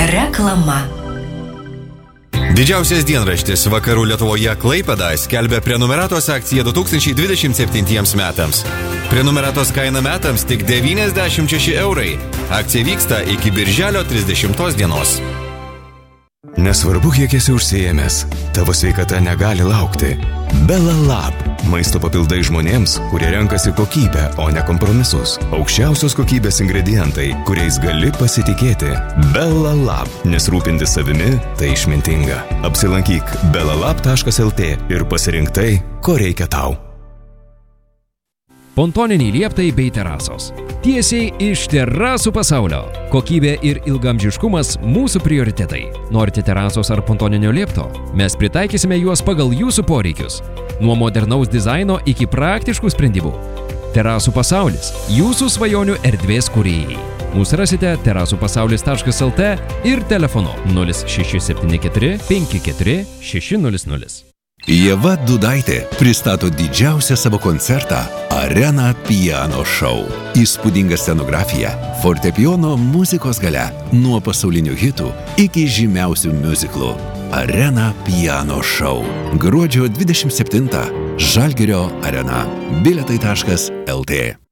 Reklama. Didžiausias dienraštis Vakarų Lietuvoje Klaipėda skelbia prenumeratos akciją 2027 metams. Prenumeratos kaina metams tik 96 eurai. Akcija vyksta iki birželio 30 dienos. Nesvarbu, kiek esi užsiėmęs, tavo sveikata negali laukti. Bella Lab. Maisto papildai žmonėms, kurie renkasi kokybę, o ne kompromisus. Aukščiausios kokybės ingredientai, kuriais gali pasitikėti. Bella Lab. Nes rūpintis savimi – tai išmintinga. Apsilankyk bellalab.lt ir pasirink tai, ko reikia tau. Pontoniniai lieptai bei terasos. Tiesiai iš terasų pasaulio. Kokybė ir ilgamžiškumas mūsų prioritetai. Norite terasos ar pontoninio liepto? Mes pritaikysime juos pagal jūsų poreikius. Nuo modernaus dizaino iki praktiškų sprendimų. Terasų pasaulis – jūsų svajonių erdvės kūrėjai. Mūsų rasite terasupasaulis.lt ir telefonu 0674 54 600. Ieva Dudaitė pristato didžiausią savo koncertą Arena Piano Show. Įspūdinga scenografija, fortepijono muzikos galia, nuo pasaulinių hitų iki žymiausių miuziklų. Arena Piano Show. Gruodžio 27. Žalgirio arena. Bilietai.lt